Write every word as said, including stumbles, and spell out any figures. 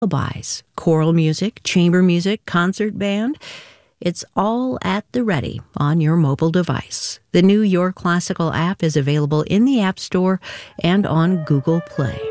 lullabies, choral music, chamber music, concert band. It's all at the ready on your mobile device. The new Your Classical app is available in the App Store and on Google Play.